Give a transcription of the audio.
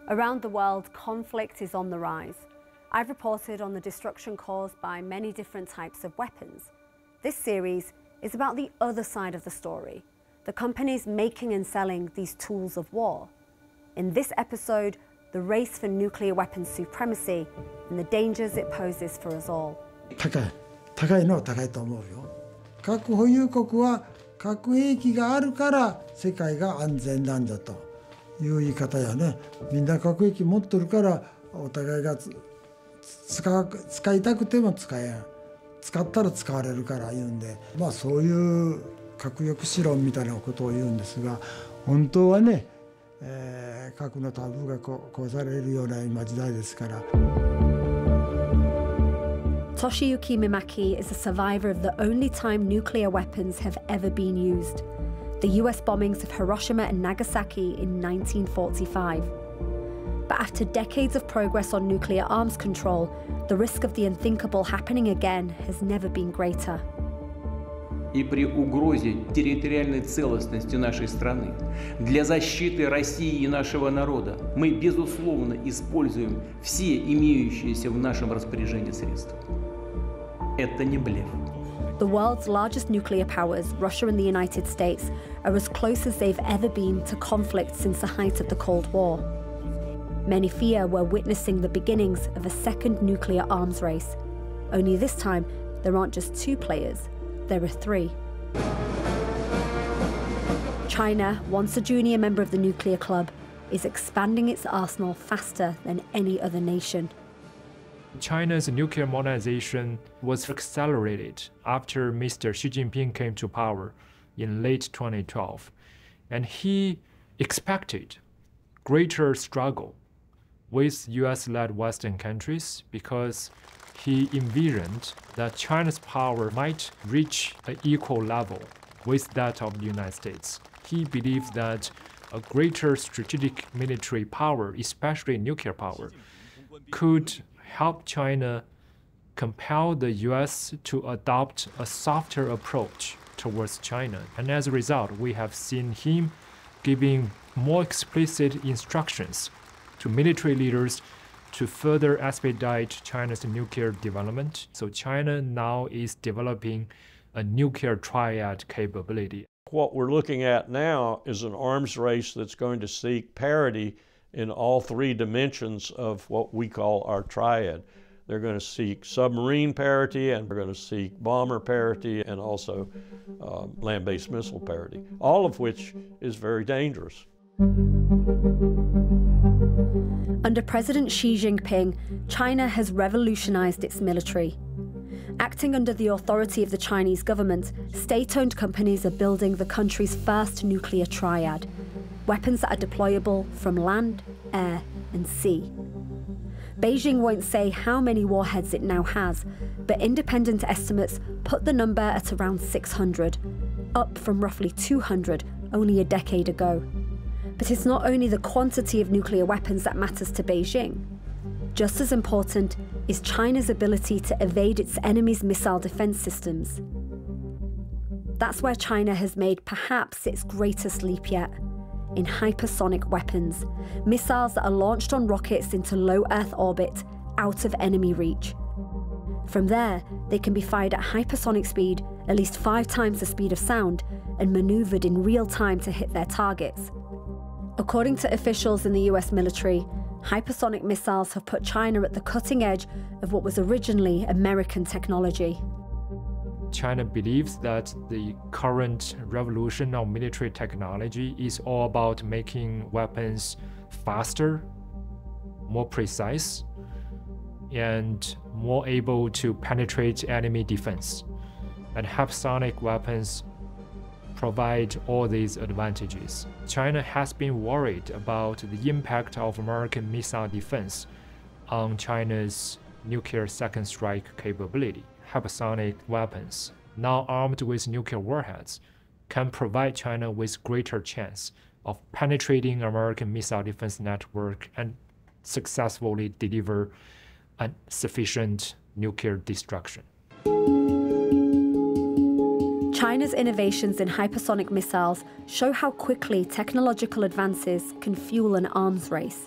Around the world, conflict is on the rise. I've reported on the destruction caused by many different types of weapons. This series is about the other side of the story, the companies making and selling these tools of war. In this episode, the race for nuclear weapons supremacy and the dangers it poses for us all. 高いのは高いと思うよ。核保有国は核兵器があるから世界が安全なんだという言い方やね。みんな核兵器持ってるからお互いが使いたくても使えん。使ったら使われるから言うんで、そういう核抑止論みたいなことを言うんですが、本当はね、核のタブーが壊されるような今時代ですから。 Toshiyuki Mimaki is a survivor of the only time nuclear weapons have ever been used, the US bombings of Hiroshima and Nagasaki in 1945. But after decades of progress on nuclear arms control, the risk of the unthinkable happening again has never been greater. И при угрозе территориальной целостности нашей страны, для защиты России и нашего народа, мы, безусловно, используем все имеющиеся в нашем распоряжении средства. Это не блеф. The world's largest nuclear powers, Russia and the United States, are as close as they've ever been to conflict since the height of the Cold War. Many fear we're witnessing the beginnings of a second nuclear arms race. Only this time, there aren't just two players, there are three. China, once a junior member of the nuclear club, is expanding its arsenal faster than any other nation. China's nuclear modernization was accelerated after Mr. Xi Jinping came to power in late 2012, and he expected greater struggle with US-led Western countries because he envisioned that China's power might reach an equal level with that of the United States. He believed that a greater strategic military power, especially nuclear power, could help China compel the US to adopt a softer approach towards China. And as a result, we have seen him giving more explicit instructions to military leaders to further expedite China's nuclear development. So China now is developing a nuclear triad capability. What we're looking at now is an arms race that's going to seek parity in all three dimensions of what we call our triad. They're going to seek submarine parity, and they're going to seek bomber parity, and also land-based missile parity, all of which is very dangerous. Under President Xi Jinping, China has revolutionized its military. Acting under the authority of the Chinese government, state-owned companies are building the country's first nuclear triad, weapons that are deployable from land, air, and sea. Beijing won't say how many warheads it now has, but independent estimates put the number at around 600, up from roughly 200 only a decade ago. But it's not only the quantity of nuclear weapons that matters to Beijing. Just as important is China's ability to evade its enemy's missile defense systems. That's where China has made perhaps its greatest leap yet, in hypersonic weapons, missiles that are launched on rockets into low Earth orbit, out of enemy reach. From there, they can be fired at hypersonic speed, at least 5 times the speed of sound, and maneuvered in real time to hit their targets. According to officials in the US military, hypersonic missiles have put China at the cutting edge of what was originally American technology. China believes that the current revolution of military technology is all about making weapons faster, more precise, and more able to penetrate enemy defense. And hypersonic weapons provide all these advantages. China has been worried about the impact of American missile defense on China's nuclear second strike capability. Hypersonic weapons, now armed with nuclear warheads, can provide China with greater chance of penetrating American missile defense network and successfully deliver a sufficient nuclear destruction. China's innovations in hypersonic missiles show how quickly technological advances can fuel an arms race.